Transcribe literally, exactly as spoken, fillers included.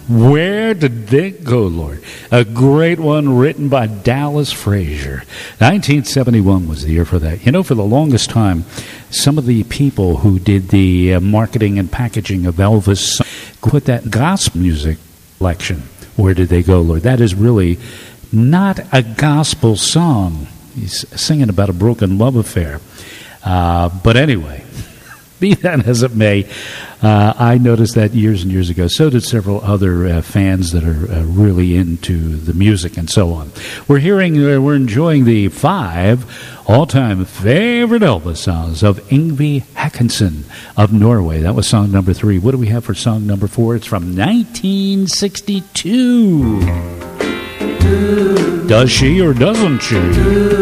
Where Did They Go, Lord? A great one written by Dallas Frazier. nineteen seventy-one was the year for that. You know, for the longest time, some of the people who did the uh, marketing and packaging of Elvis put that gospel music selection, Where Did They Go, Lord? That is really not a gospel song. He's singing about a broken love affair. Uh, but anyway, be that as it may, uh, I noticed that years and years ago. So did several other uh, fans that are uh, really into the music and so on. We're hearing, uh, we're enjoying the five all-time favorite Elvis songs of Yngwie Haakonsen of Norway. That was song number three. What do we have for song number four? It's from nineteen sixty-two. Does she or doesn't she?